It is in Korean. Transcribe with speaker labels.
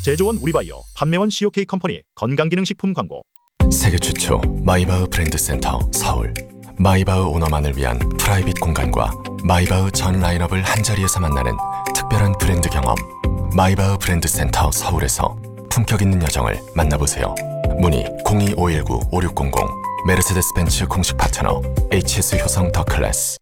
Speaker 1: 제조원 우리바이오, 판매원 COK 컴퍼니 건강기능식품 광고.
Speaker 2: 세계 최초 마이바흐 브랜드 센터 서울. 마이바흐 오너만을 위한 프라이빗 공간과 마이바흐 전 라인업을 한자리에서 만나는 특별한 브랜드 경험. 마이바흐 브랜드 센터 서울에서 품격 있는 여정을 만나보세요. 문의 02-519-5600. 메르세데스 벤츠 공식 파트너 HS 효성 더 클래스.